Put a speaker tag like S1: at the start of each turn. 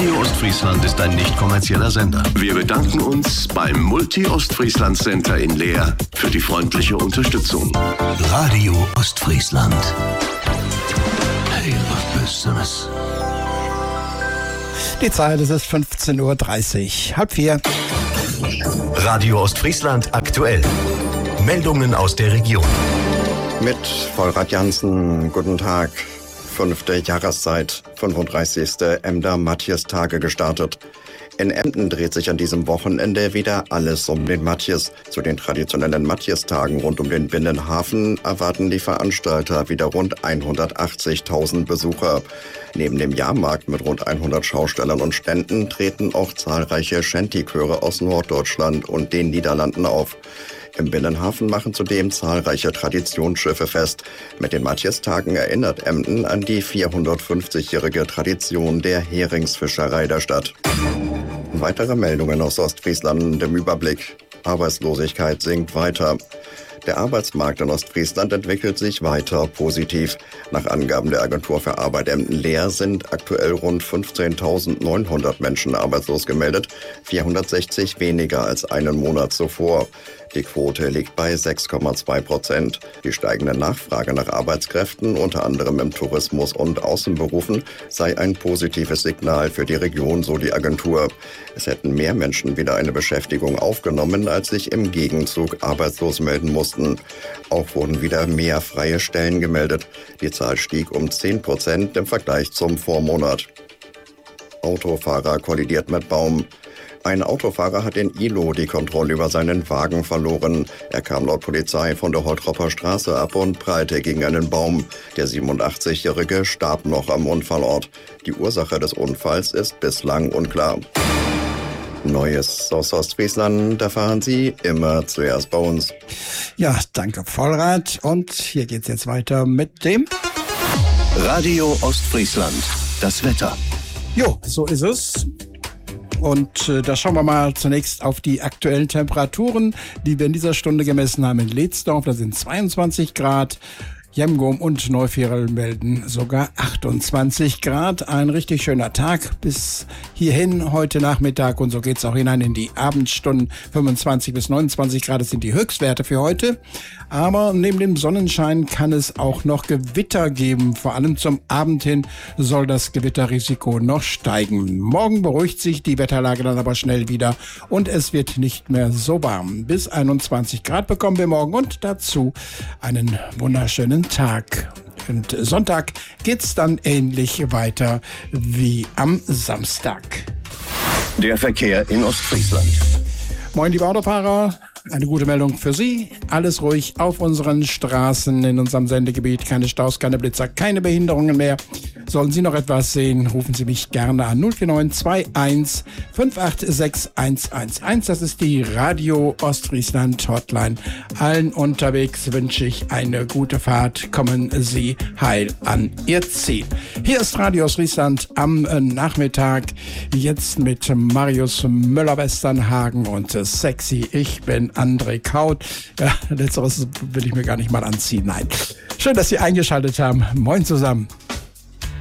S1: Radio Ostfriesland ist ein nicht kommerzieller Sender. Wir bedanken uns beim Multi-Ostfriesland Center in Leer für die freundliche Unterstützung. Radio Ostfriesland. Hey, was Besseres.
S2: Die Zeit ist 15:30 Uhr, 3:30.
S1: Radio Ostfriesland aktuell. Meldungen aus der Region.
S3: Mit Vollrad Jansen, guten Tag. 5. Jahreszeit, 35. Emder-Matjes-Tage gestartet. In Emden dreht sich an diesem Wochenende wieder alles um den Matjes. Zu den traditionellen Matjes-Tagen rund um den Binnenhafen erwarten die Veranstalter wieder rund 180.000 Besucher. Neben dem Jahrmarkt mit rund 100 Schaustellern und Ständen treten auch zahlreiche Shanty-Chöre aus Norddeutschland und den Niederlanden auf. Im Binnenhafen machen zudem zahlreiche Traditionsschiffe fest. Mit den Matjes-Tagen erinnert Emden an die 450-jährige Tradition der Heringsfischerei der Stadt. Weitere Meldungen aus Ostfriesland im Überblick. Arbeitslosigkeit sinkt weiter. Der Arbeitsmarkt in Ostfriesland entwickelt sich weiter positiv. Nach Angaben der Agentur für Arbeit Emden-Leer sind aktuell rund 15.900 Menschen arbeitslos gemeldet, 460 weniger als einen Monat zuvor. Die Quote liegt bei 6,2%. Die steigende Nachfrage nach Arbeitskräften, unter anderem im Tourismus und Außenberufen, sei ein positives Signal für die Region, so die Agentur. Es hätten mehr Menschen wieder eine Beschäftigung aufgenommen, als sich im Gegenzug arbeitslos melden mussten. Auch wurden wieder mehr freie Stellen gemeldet. Die Zahl stieg um 10% im Vergleich zum Vormonat. Autofahrer kollidiert mit Baum. Ein Autofahrer hat in Ihlow die Kontrolle über seinen Wagen verloren. Er kam laut Polizei von der Holtropper Straße ab und prallte gegen einen Baum. Der 87-Jährige starb noch am Unfallort. Die Ursache des Unfalls ist bislang unklar. Neues aus Ostfriesland erfahren Sie immer zuerst bei uns.
S2: Ja, danke Vollrad. Und hier geht's jetzt weiter mit dem
S1: Radio Ostfriesland. Das Wetter.
S2: Jo, so ist es. Und da schauen wir mal zunächst auf die aktuellen Temperaturen, die wir in dieser Stunde gemessen haben in Leetsdorf. Da sind 22 Grad. Jemgum und Neufviertel melden sogar 28 Grad. Ein richtig schöner Tag bis hierhin heute Nachmittag. Und so geht's auch hinein in die Abendstunden. 25 bis 29 Grad sind die Höchstwerte für heute. Aber neben dem Sonnenschein kann es auch noch Gewitter geben. Vor allem zum Abend hin soll das Gewitterrisiko noch steigen. Morgen beruhigt sich die Wetterlage dann aber schnell wieder. Und es wird nicht mehr so warm. Bis 21 Grad bekommen wir morgen und dazu einen wunderschönen Tag. Und Sonntag geht's dann ähnlich weiter wie am Samstag.
S1: Der Verkehr in Ostfriesland.
S2: Moin, liebe Autofahrer. Eine gute Meldung für Sie. Alles ruhig auf unseren Straßen in unserem Sendegebiet. Keine Staus, keine Blitzer, keine Behinderungen mehr. Sollen Sie noch etwas sehen, rufen Sie mich gerne an. 04921 586 111. Das ist die Radio Ostfriesland Hotline. Allen unterwegs wünsche ich eine gute Fahrt. Kommen Sie heil an Ihr Ziel. Hier ist Radio Ostfriesland am Nachmittag. Jetzt mit Marius Müller-Westernhagen und Sexy. Ich bin André Kaut. Ja, letzteres will ich mir gar nicht mal anziehen. Nein. Schön, dass Sie eingeschaltet haben. Moin zusammen.